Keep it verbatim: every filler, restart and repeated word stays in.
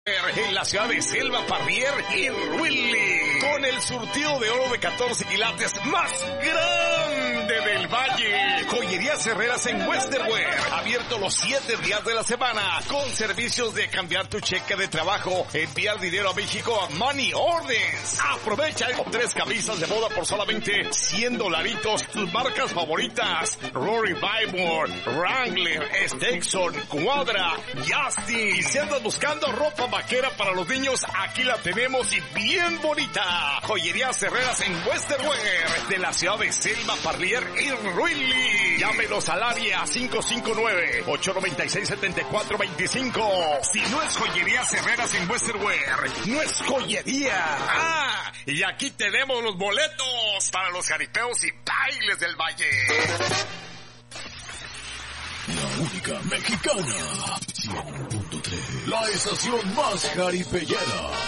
En la ciudad de Selva, Parrier y Ruili, con el surtido de oro de catorce quilates más grande del Valle. Joyerías Herreras en Westerwear, abierto los siete días de la semana, con servicios de cambiar tu cheque de trabajo, enviar dinero a México a Money Orders. Aprovecha con tres camisas de moda por solamente cien dolaritos, tus marcas favoritas, Rory Bymore, Wrangler, Stetson, Cuadra, Justin. Y si andas buscando ropa vaquera para los niños, aquí la tenemos y bien bonita. Joyerías Herreras en Westerwear, de la ciudad de Selma, Parlier y Ruili. Llámenos al área cinco cinco nueve, ocho nueve seis, siete cuatro dos cinco. Si no es Joyerías Herreras en Westerwear, no es joyería. Ah, y aquí tenemos los boletos para los jaripeos y bailes del Valle. La única mexicana, cien punto tres. La estación más jaripellera.